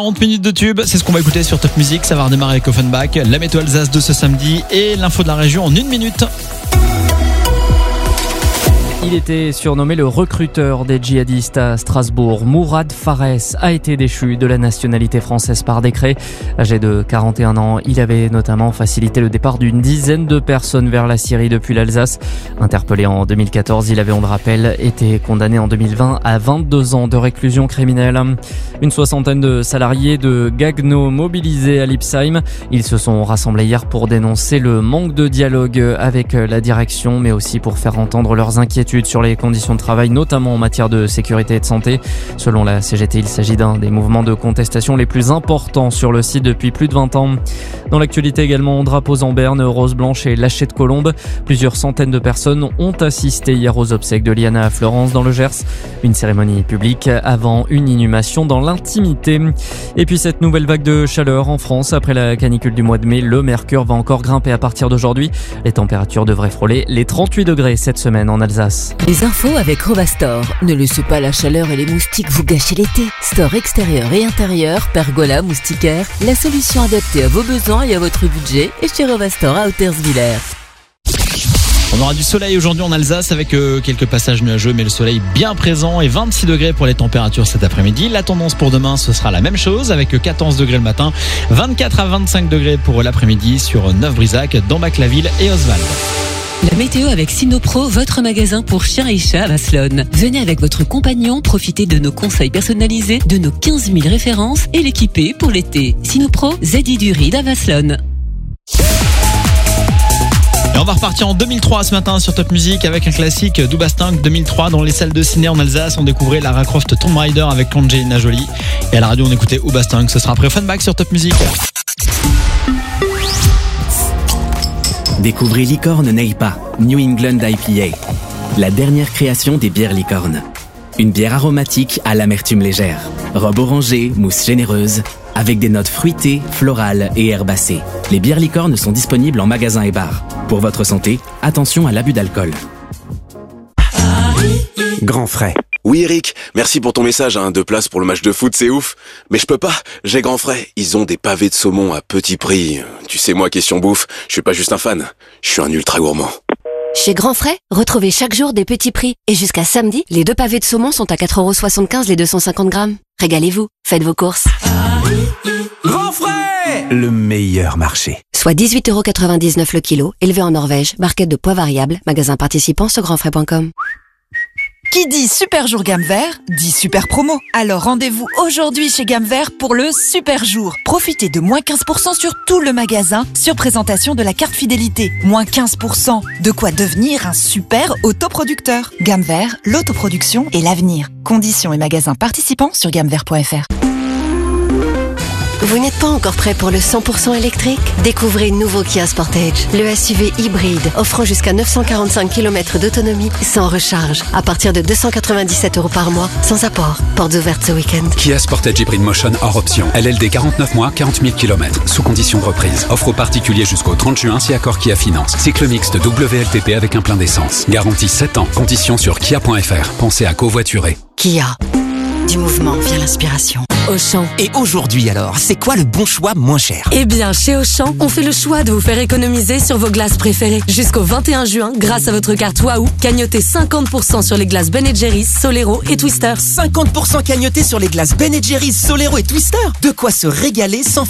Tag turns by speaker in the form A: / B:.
A: 40 minutes de tube, c'est ce qu'on va écouter sur Top Music. Ça va redémarrer avec Offenbach, la météo Alsace de ce samedi et l'info de la région en 1 minute.
B: Il était surnommé le recruteur des djihadistes à Strasbourg. Mourad Fares a été déchu de la nationalité française par décret. Âgé de 41 ans, il avait notamment facilité le départ d'une dizaine de personnes vers la Syrie depuis l'Alsace. Interpellé en 2014, il avait, on le rappelle, été condamné en 2020 à 22 ans de réclusion criminelle. Une soixantaine de salariés de Gagno mobilisés à Lipsheim. Ils se sont rassemblés hier pour dénoncer le manque de dialogue avec la direction, mais aussi pour faire entendre leurs inquiétudes sur les conditions de travail, notamment en matière de sécurité et de santé. Selon la CGT, il s'agit d'un des mouvements de contestation les plus importants sur le site depuis plus de 20 ans. Dans l'actualité également, drapeaux en berne, rose blanche et lâcher de colombe. Plusieurs centaines de personnes ont assisté hier aux obsèques de Liana à Fleurance dans le Gers. Une cérémonie publique avant une inhumation dans l'intimité. Et puis cette nouvelle vague de chaleur en France après la canicule du mois de mai, le mercure va encore grimper à partir d'aujourd'hui. Les températures devraient frôler les 38 degrés cette semaine en Alsace.
C: Les infos avec Rovastor. Ne laissez pas la chaleur et les moustiques vous gâcher l'été. Store extérieur et intérieur, pergola, moustiquaire, la solution adaptée à vos besoins et à votre budget est chez Rovastor à Hauterswiller.
A: On aura du soleil aujourd'hui en Alsace avec quelques passages nuageux, mais le soleil bien présent et 26 degrés pour les températures cet après-midi. La tendance pour demain, ce sera la même chose avec 14 degrés le matin, 24 à 25 degrés pour l'après-midi sur Neuf-Brisac, Dambach-la-Ville et Oswald.
C: La météo avec Sinopro, votre magasin pour chiens et chats à Vasselonne. Venez avec votre compagnon, profitez de nos conseils personnalisés, de nos 15 000 références et l'équiper pour l'été. Sinopro, Zedi du Ride à Vasselonne.
A: Et on va repartir en 2003 ce matin sur Top Music avec un classique d'Oubastang 2003 dans les salles de ciné en Alsace. On découvrait Lara Croft Tomb Raider avec Angelina Jolie. Et à la radio on écoutait Oubastang. Ce sera après Offenbach sur Top Music.
D: Découvrez Licorne Neipa, New England IPA, la dernière création des bières Licorne. Une bière aromatique à l'amertume légère, robe orangée, mousse généreuse, avec des notes fruitées, florales et herbacées. Les bières Licorne sont disponibles en magasin et bar. Pour votre santé, attention à l'abus d'alcool.
E: Grand frais.
F: Oui Eric, merci pour ton message, 2 places pour le match de foot, c'est ouf. Mais je peux pas, j'ai Grand Frais, ils ont des pavés de saumon à petit prix. Tu sais moi, question bouffe, je suis pas juste un fan, je suis un ultra gourmand.
G: Chez Grand Frais, retrouvez chaque jour des petits prix. Et jusqu'à samedi, les 2 pavés de saumon sont à 4,75€ les 250 grammes. Régalez-vous, faites vos courses.
E: Grand frais, le meilleur marché.
G: Soit 18,99€ le kilo, élevé en Norvège, barquette de poids variable, magasin participant sur grandfrais.com.
H: Qui dit super jour gamme vert, dit super promo. Alors rendez-vous aujourd'hui chez Gamme Vert pour le super jour. Profitez de moins 15% sur tout le magasin sur présentation de la carte fidélité. Moins 15%. De quoi devenir un super autoproducteur. Gamme Vert, l'autoproduction et l'avenir. Conditions et magasins participants sur gammevert.fr.
G: Vous n'êtes pas encore prêt pour le 100% électrique? Découvrez nouveau Kia Sportage, le SUV hybride offrant jusqu'à 945 km d'autonomie sans recharge à partir de 297€ par mois sans apport. Portes ouvertes ce week-end.
I: Kia Sportage Hybrid Motion hors option. LLD 49 mois, 40 000 km. Sous condition de reprise. Offre aux particuliers jusqu'au 30 juin si accord Kia Finance. Cycle mixte WLTP avec un plein d'essence. Garantie 7 ans. Conditions sur kia.fr. Pensez à covoiturer.
G: Kia. Du mouvement vient l'inspiration.
J: Auchan.
K: Et aujourd'hui alors, c'est quoi le bon choix moins cher?
J: Eh bien, chez Auchan, on fait le choix de vous faire économiser sur vos glaces préférées. Jusqu'au 21 juin, grâce à votre carte Waouh, cagnotez 50% sur les glaces Ben & Jerry's, Solero et Twister.
K: 50% cagnoté sur les glaces Ben & Jerry's, Solero et Twister? De quoi se régaler sans